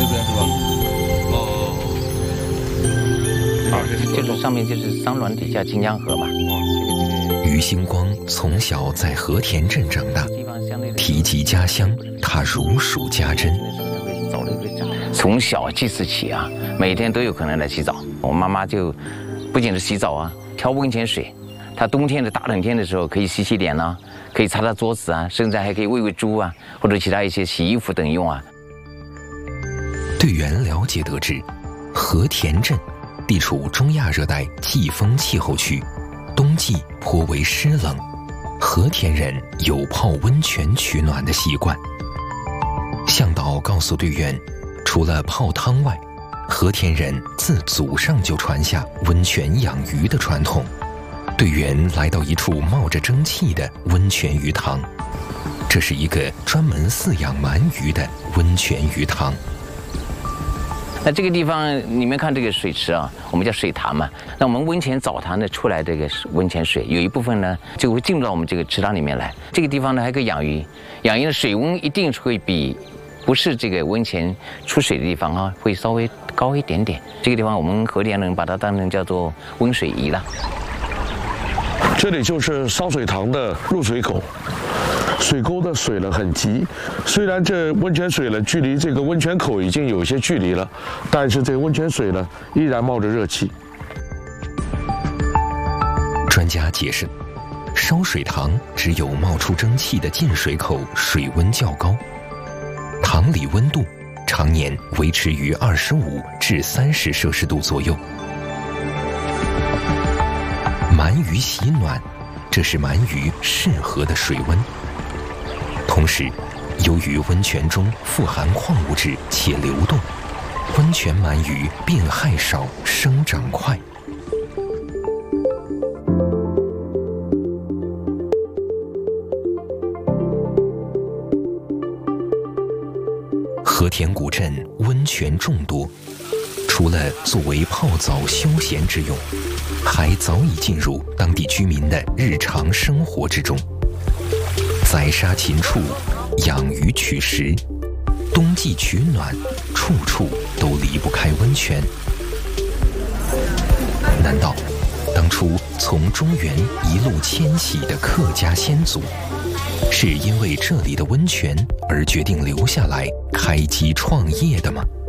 这边是吧？哦。 就是上面就是桑峦底下清江河嘛。 于星光从小在和田镇长大，提及家乡，他如数家珍。 从小记事起啊，每天都有可能来洗澡。我妈妈就不仅是洗澡啊，挑温泉水。她冬天的大冷天的时候，可以洗洗脸啊，可以擦擦桌子啊，甚至还可以喂喂猪啊，或者其他一些洗衣服等用啊。 队员了解得知，和田镇地处中亚热带季风气候区，冬季颇为湿冷，和田人有泡温泉取暖的习惯。向导告诉队员，除了泡汤外，和田人自祖上就传下温泉养鱼的传统。队员来到一处冒着蒸汽的温泉鱼塘，这是一个专门饲养鳗鱼的温泉鱼塘。 那这个地方，你们看这个水池啊，我们叫水塘嘛。那我们温泉澡堂呢出来这个温泉水，有一部分呢就会进入到我们这个池塘里面来。这个地方呢还可以养鱼，养鱼的水温一定会比不是这个温泉出水的地方啊，会稍微高一点点。这个地方我们和田人把它当成叫做温水颐了。 这里就是烧水塘的入水口。水沟的水呢很急，虽然这温泉水呢距离这个温泉口已经有一些距离了，但是这温泉水呢依然冒着热气。 专家解释，烧水塘只有冒出蒸汽的进水口水温较高，塘里温度常年维持于25至30摄氏度左右。鳗鱼洗暖，这是鳗鱼适合的水温。同时，由于温泉中富含矿物质且流动，温泉鳗鱼病害少，生长快。和田古镇温泉众多，除了作为泡澡休闲之用，还早已进入当地居民的日常生活之中。宰杀禽畜，养鱼取食，冬季取暖，处处都离不开温泉。难道当初从中原一路迁徙的客家先祖，是因为这里的温泉而决定留下来开基创业的吗？